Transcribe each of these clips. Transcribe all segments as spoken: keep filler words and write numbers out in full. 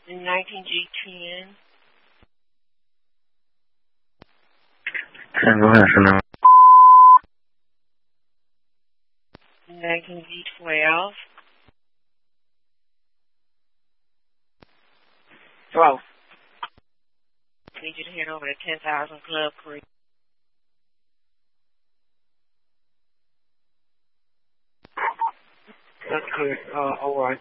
nineteen G ten. ten, go ahead for now. nineteen G twelve. twelve. I need you to head over to ten thousand Club Creek. That's good. Uh, all right.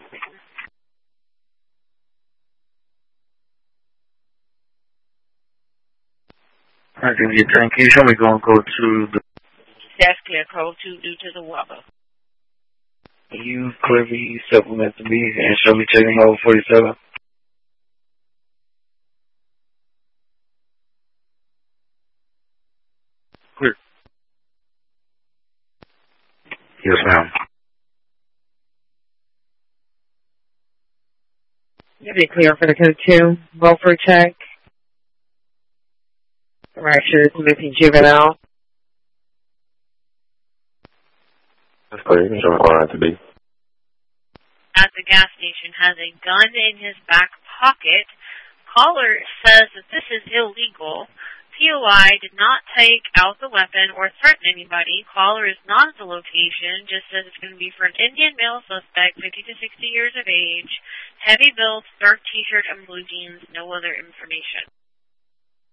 I can get ten. Can you show me going to go to the... That's clear. Code two due to the weather. You clearly supplement to me and show me checking over forty-seven. Clear. Yes, ma'am. You'll be clear for the code two. Roll for a check. Fractures, missing juvenile. That's clear. You can show me where I have to be. At the gas station has a gun in his back pocket. Caller says that this is illegal. P O I did not take out the weapon or threaten anybody. Caller is not at the location. Just says it's going to be for an Indian male suspect, fifty to sixty years of age, heavy build, dark t-shirt and blue jeans, no other information.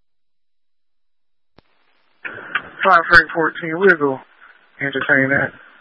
five fourteen, we'll go entertain that.